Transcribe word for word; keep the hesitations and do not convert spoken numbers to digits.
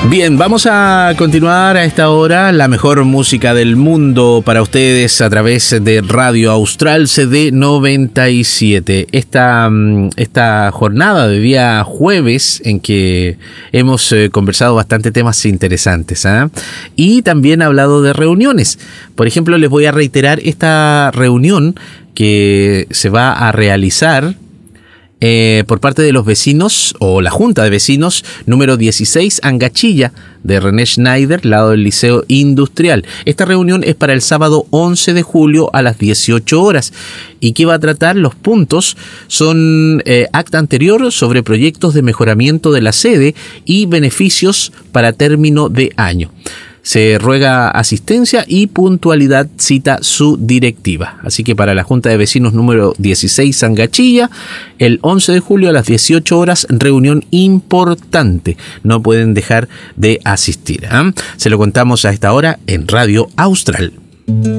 Bien, vamos a continuar a esta hora la mejor música del mundo para ustedes a través de Radio Austral C D noventa y siete. Esta, esta jornada de día jueves en que hemos eh, conversado bastante temas interesantes, ¿eh? Y también hablado de reuniones. Por ejemplo, les voy a reiterar esta reunión que se va a realizar Eh, por parte de los vecinos o la Junta de Vecinos número dieciséis Angachilla de René Schneider, lado del Liceo Industrial. Esta reunión es para el sábado once de julio a las dieciocho horas. ¿Y qué va a tratar? Los puntos son eh, acta anterior sobre proyectos de mejoramiento de la sede y beneficios para término de año. Se ruega asistencia y puntualidad, cita su directiva. Así que para la Junta de Vecinos número dieciséis Angachilla, el once de julio a las dieciocho horas, reunión importante. No pueden dejar de asistir, ¿eh? Se lo contamos a esta hora en Radio Austral.